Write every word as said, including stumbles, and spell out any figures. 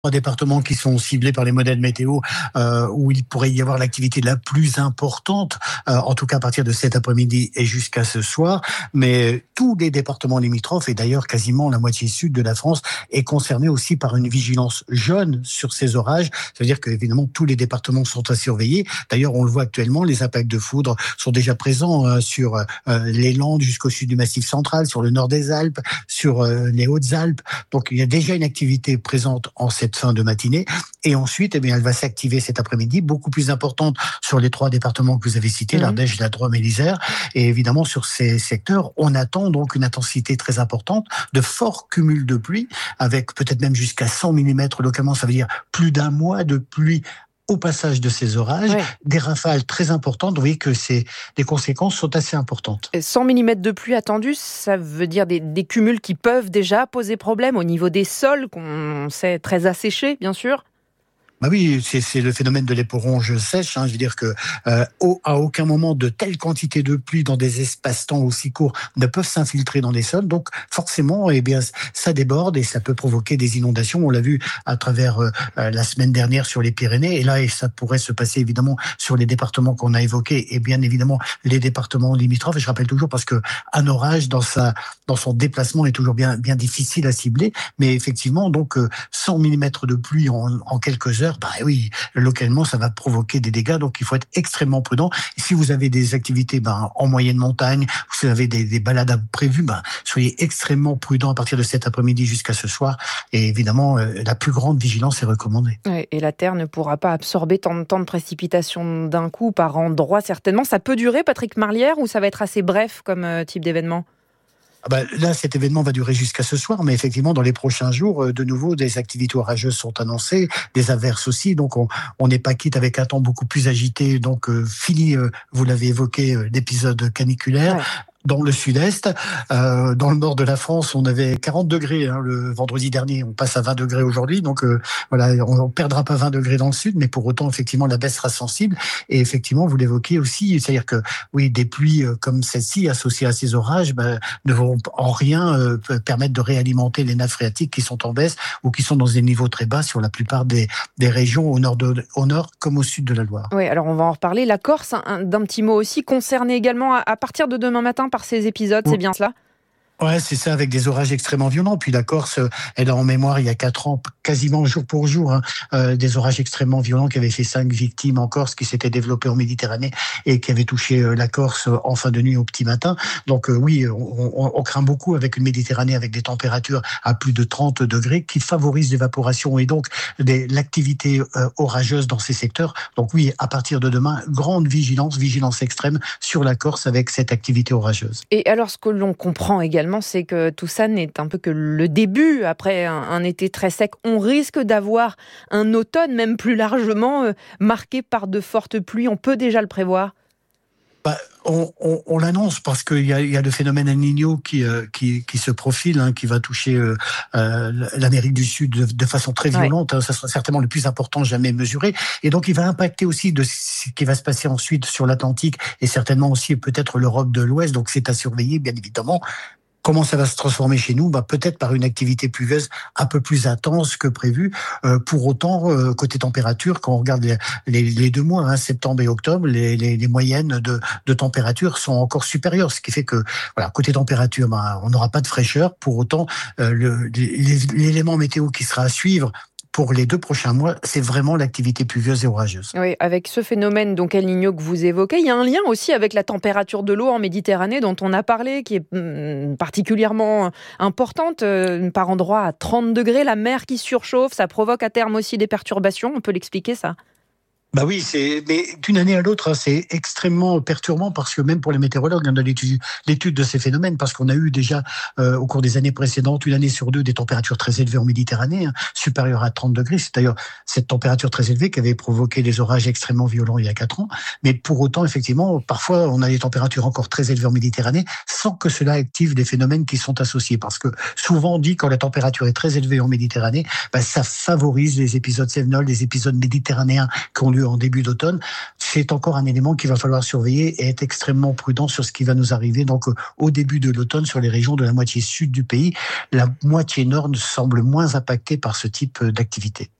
Trois départements qui sont ciblés par les modèles météo, euh, où il pourrait y avoir l'activité la plus importante, euh, en tout cas à partir de cet après-midi et jusqu'à ce soir. Mais tous les départements limitrophes, et d'ailleurs quasiment la moitié sud de la France, est concernée aussi par une vigilance jaune sur ces orages. Ça veut dire que évidemment tous les départements sont à surveiller. D'ailleurs, on le voit actuellement, les impacts de foudre sont déjà présents euh, sur euh, les Landes jusqu'au sud du Massif central, sur le nord des Alpes, sur euh, les Hautes-Alpes. Donc il y a déjà une activité présente en cette fin de matinée, et ensuite eh bien, elle va s'activer cet après-midi, beaucoup plus importante sur les trois départements que vous avez cités, mmh. l'Ardèche, la Drôme et l'Isère. Et évidemment, sur ces secteurs, on attend donc une intensité très importante, de forts cumuls de pluie, avec peut-être même jusqu'à cent millimètres localement, ça veut dire plus d'un mois de pluie au passage de ces orages, ouais. Des rafales très importantes. Vous voyez que c'est, les conséquences sont assez importantes. cent millimètres de pluie attendus, ça veut dire des, des cumuls qui peuvent déjà poser problème au niveau des sols, qu'on sait très asséchés, bien sûr. Bah oui, c'est, c'est le phénomène de l'éponge sèche. Hein. Je veux dire que euh, au, à aucun moment de telles quantités de pluie dans des espaces-temps aussi courts ne peuvent s'infiltrer dans les sols. Donc forcément, eh bien, ça déborde et ça peut provoquer des inondations. On l'a vu à travers euh, la semaine dernière sur les Pyrénées. Et là, et ça pourrait se passer évidemment sur les départements qu'on a évoqués et bien évidemment les départements limitrophes. Et je rappelle toujours parce que un orage dans sa dans son déplacement est toujours bien bien difficile à cibler. Mais effectivement, donc cent millimètres de pluie en, en quelques heures. Bah oui, localement, ça va provoquer des dégâts, donc il faut être extrêmement prudent. Et si vous avez des activités bah, en moyenne montagne, si vous avez des, des balades prévues, bah, soyez extrêmement prudent à partir de cet après-midi jusqu'à ce soir. Et évidemment, euh, la plus grande vigilance est recommandée. Ouais, et la Terre ne pourra pas absorber tant de, tant de précipitations d'un coup, par endroit certainement. Ça peut durer, Patrick Marlière, ou ça va être assez bref comme euh, type d'événement ? Ah bah là, cet événement va durer jusqu'à ce soir, mais effectivement, dans les prochains jours, de nouveau, des activités orageuses sont annoncées, des averses aussi. Donc, on on n'est pas quitte avec un temps beaucoup plus agité. Donc, euh, fini, euh, vous l'avez évoqué, euh, l'épisode caniculaire. Ouais. Dans le sud-est, euh, dans le nord de la France, on avait quarante degrés hein, le vendredi dernier. On passe à vingt degrés aujourd'hui, donc euh, voilà, on, on perdra pas vingt degrés dans le sud, mais pour autant, effectivement, la baisse sera sensible. Et effectivement, vous l'évoquez aussi, c'est-à-dire que oui, des pluies euh, comme celle-ci associées à ces orages, ben, ne vont en rien euh, permettre de réalimenter les nappes phréatiques qui sont en baisse ou qui sont dans des niveaux très bas sur la plupart des, des régions au nord, de, au nord comme au sud de la Loire. Oui, alors on va en reparler. La Corse, un, d'un petit mot aussi, concernée également à, à partir de demain matin par ces épisodes, c'est bien cela ? Ouais, c'est ça, avec des orages extrêmement violents. Puis la Corse, elle a en mémoire, il y a quatre ans, quasiment jour pour jour, hein, euh, des orages extrêmement violents qui avaient fait cinq victimes en Corse, qui s'étaient développés en Méditerranée et qui avaient touché euh, la Corse en fin de nuit au petit matin. Donc euh, oui, on, on, on craint beaucoup avec une Méditerranée avec des températures à plus de trente degrés qui favorisent l'évaporation et donc des, l'activité euh, orageuse dans ces secteurs. Donc oui, à partir de demain, grande vigilance, vigilance extrême sur la Corse avec cette activité orageuse. Et alors, ce que l'on comprend également, c'est que tout ça n'est un peu que le début. Après un, un été très sec, on risque d'avoir un automne, même plus largement, euh, marqué par de fortes pluies. On peut déjà le prévoir ? Bah, on, on, on l'annonce parce qu'il y a, il y a le phénomène El Niño qui, euh, qui, qui se profile, hein, qui va toucher euh, euh, l'Amérique du Sud de, de façon très violente. Ouais. Hein, ça sera certainement le plus important jamais mesuré. Et donc, il va impacter aussi de ce qui va se passer ensuite sur l'Atlantique et certainement aussi peut-être l'Europe de l'Ouest. Donc, c'est à surveiller, bien évidemment. Comment ça va se transformer chez nous ? Bah, peut-être par une activité pluvieuse un peu plus intense que prévu. Euh, pour autant, euh, côté température, quand on regarde les, les, les deux mois, hein, septembre et octobre, les, les, les moyennes de, de température sont encore supérieures, ce qui fait que, voilà, côté température, bah, on n'aura pas de fraîcheur. Pour autant, euh, le, les, l'élément météo qui sera à suivre pour les deux prochains mois, c'est vraiment l'activité pluvieuse et orageuse. Oui, avec ce phénomène donc El Niño que vous évoquez, il y a un lien aussi avec la température de l'eau en Méditerranée dont on a parlé, qui est hum, particulièrement importante, euh, par endroits à trente degrés, la mer qui surchauffe, ça provoque à terme aussi des perturbations, on peut l'expliquer ça ? Bah oui, c'est, mais d'une année à l'autre, c'est extrêmement perturbant parce que même pour les météorologues, on a l'étude, l'étude de ces phénomènes parce qu'on a eu déjà, euh, au cours des années précédentes, une année sur deux, des températures très élevées en Méditerranée, hein, supérieures à trente degrés. C'est d'ailleurs cette température très élevée qui avait provoqué des orages extrêmement violents il y a quatre ans. Mais pour autant, effectivement, parfois, on a des températures encore très élevées en Méditerranée sans que cela active des phénomènes qui sont associés. Parce que souvent on dit quand la température est très élevée en Méditerranée, bah, ça favorise les épisodes cévenols, les épisodes méditerranéens qui ont lieu en début d'automne. c'est encore un élément qu'il va falloir surveiller et être extrêmement prudent sur ce qui va nous arriver. Donc, au début de l'automne, sur les régions de la moitié sud du pays, la moitié nord semble moins impactée par ce type d'activité.